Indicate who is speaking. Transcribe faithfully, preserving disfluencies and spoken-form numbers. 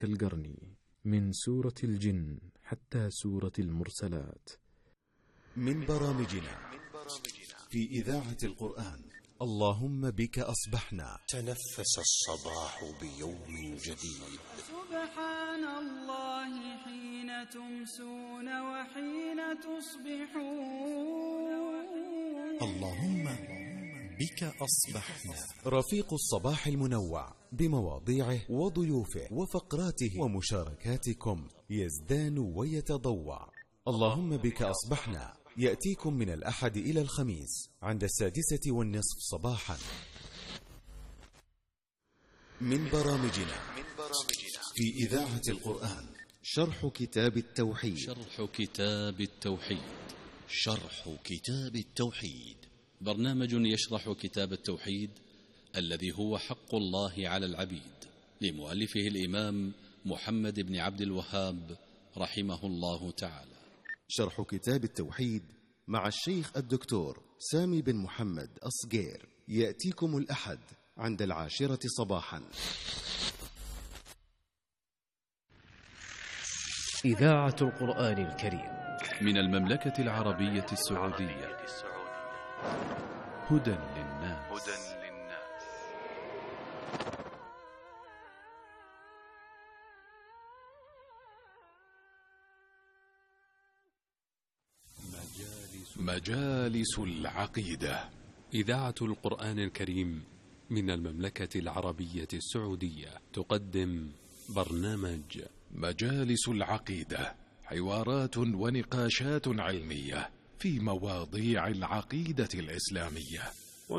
Speaker 1: كالقرن من سورة الجن حتى سورة المرسلات.
Speaker 2: من برامجنا في إذاعة القرآن اللهم بك أصبحنا.
Speaker 3: تنفس الصباح بيوم جديد.
Speaker 4: سبحان الله حين تمسون وحين تصبحون.
Speaker 3: اللهم بك أصبحنا.
Speaker 2: رفيق الصباح المنوع بمواضيعه وضيوفه وفقراته ومشاركاتكم يزدان ويتضوع. اللهم بك أصبحنا يأتيكم من الأحد إلى الخميس عند السادسة والنصف صباحا. من برامجنا في إذاعة القرآن شرح كتاب التوحيد.
Speaker 5: شرح كتاب التوحيد شرح كتاب التوحيد برنامج يشرح كتاب التوحيد الذي هو حق الله على العبيد، لمؤلفه الإمام محمد بن عبد الوهاب رحمه الله تعالى.
Speaker 2: شرح كتاب التوحيد مع الشيخ الدكتور سامي بن محمد أصغير يأتيكم الأحد عند العاشرة صباحا.
Speaker 6: إذاعة القرآن الكريم
Speaker 5: من المملكة العربية السعودية. هدى للناس.
Speaker 7: مجالس العقيدة.
Speaker 8: إذاعة القرآن الكريم من المملكة العربية السعودية تقدم برنامج
Speaker 7: مجالس العقيدة، حوارات ونقاشات علمية في مواضيع العقيدة الإسلامية.